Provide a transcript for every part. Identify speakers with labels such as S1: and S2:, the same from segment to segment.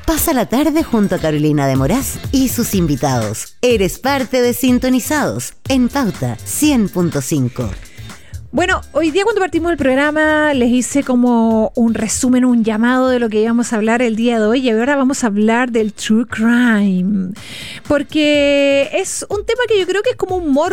S1: Pasa la tarde junto a Carolina de Moraz y sus invitados. Eres parte de Sintonizados en Pauta 100.5.
S2: Bueno, hoy día cuando partimos el programa les hice como un resumen, un llamado de lo que íbamos a hablar el día de hoy, y ahora vamos a hablar del True Crime, porque es un tema que yo creo que es como un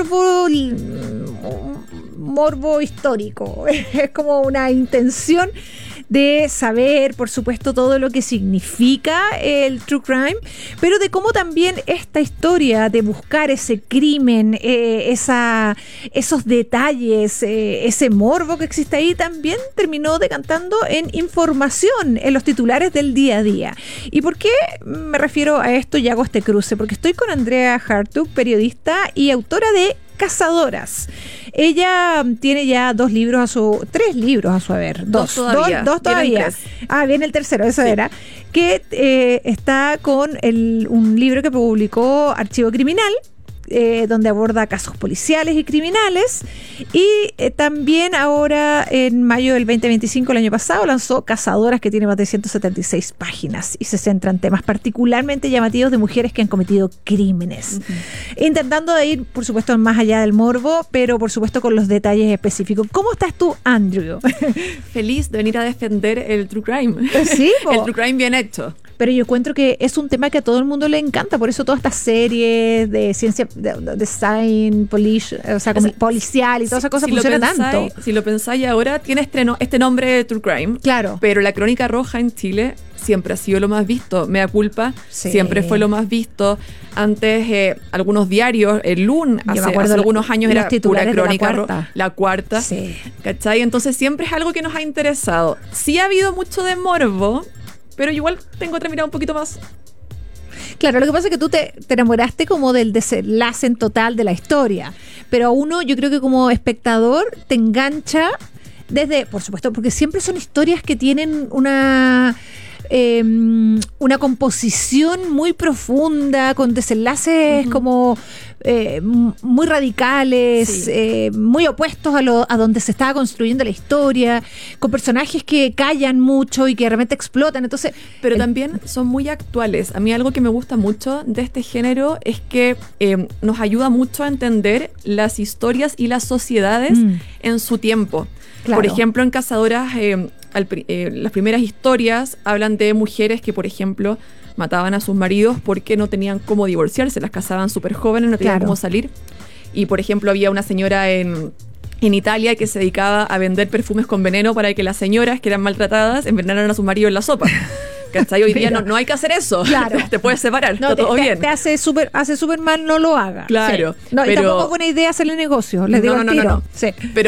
S2: morbo histórico, es como una intención de saber, por supuesto, todo lo que significa el True Crime, pero de cómo también esta historia de buscar ese crimen, esos detalles, ese morbo que existe ahí, también terminó decantando en información en los titulares del día a día. ¿Y por qué me refiero a esto y hago este cruce? Porque estoy con Andrea Hartug, periodista y autora de Cazadoras. Ella tiene ya tres libros a su haber. Dos todavía. Viene el tercero, eso sí. Era. Que está con un libro que publicó Archivo Criminal, donde aborda casos policiales y criminales, y también ahora en mayo del 2025, el año pasado, lanzó Cazadoras, que tiene más de 176 páginas y se centra en temas particularmente llamativos de mujeres que han cometido crímenes, intentando de ir, por supuesto, más allá del morbo, pero por supuesto con los detalles específicos. ¿Cómo estás tú, Andrew?
S3: Feliz de venir a defender el True Crime.
S2: Sí,
S3: el True Crime bien hecho.
S2: Pero yo encuentro que es un tema que a todo el mundo le encanta, por eso todas estas series de ciencia, de science, como policial y todas esas cosas funcionan tanto.
S3: Si lo pensáis ahora, tiene este nombre de True Crime.
S2: Claro.
S3: Pero la Crónica Roja en Chile siempre ha sido lo más visto. Mea culpa, sí. Siempre fue lo más visto. Antes, algunos diarios, el LUN, hace algunos años era pura Crónica Roja. La cuarta.
S2: Sí.
S3: ¿Cachai? Entonces siempre es algo que nos ha interesado. Sí ha habido mucho de morbo, pero igual tengo otra mirada un poquito más.
S2: Claro, lo que pasa es que tú te enamoraste como del desenlace en total de la historia, pero a uno, yo creo que como espectador te engancha desde, por supuesto, porque siempre son historias que tienen una composición muy profunda, con desenlaces como muy radicales, sí. Muy opuestos a donde se estaba construyendo la historia, con personajes que callan mucho y que realmente explotan. Entonces,
S3: pero también son muy actuales. A mí algo que me gusta mucho de este género es que nos ayuda mucho a entender las historias y las sociedades en su tiempo.
S2: Claro.
S3: Por ejemplo, en Cazadoras, las primeras historias hablan de mujeres que, por ejemplo, mataban a sus maridos porque no tenían cómo divorciarse, las casaban súper jóvenes, no tenían cómo salir. Y, por ejemplo, había una señora en Italia que se dedicaba a vender perfumes con veneno para que las señoras que eran maltratadas envenenaran a sus maridos en la sopa. ¿Cachai? Hoy día no hay que hacer eso.
S2: Claro.
S3: Te puedes separar, está todo bien.
S2: Te hace súper mal, no lo haga.
S3: Claro.
S2: Sí. No, pero, y tampoco es buena idea hacerle negocio, les digo al tiro.
S3: No.
S2: Sí.
S3: Pero